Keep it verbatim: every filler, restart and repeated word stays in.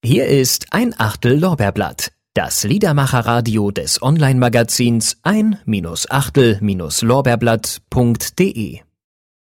Hier ist ein Achtel Lorbeerblatt, das Liedermacherradio des Online-Magazins ein Achtel Lorbeerblatt punkt de.